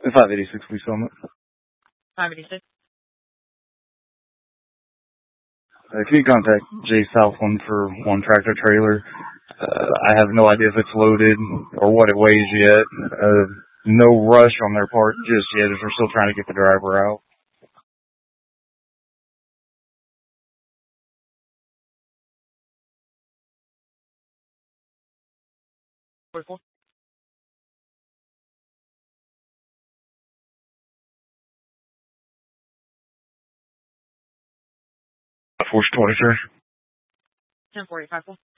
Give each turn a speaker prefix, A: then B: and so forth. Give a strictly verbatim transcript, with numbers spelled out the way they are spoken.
A: five eighty-six, please, Summit.
B: five eighty-six.
A: Uh, can you contact J Southland for one tractor trailer? Uh, I have no idea if it's loaded or what it weighs yet. Uh, no rush on their part just yet as we're still trying to get the driver out.
B: forty-four.
A: Force twenty, sir.
B: ten forty-five.